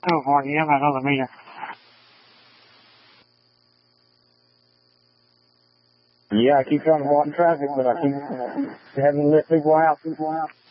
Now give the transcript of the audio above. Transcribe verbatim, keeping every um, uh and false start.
Oh, boy, yeah, my other meter. Yeah, I keep trying to block traffic, but I keep having to let people out. People out.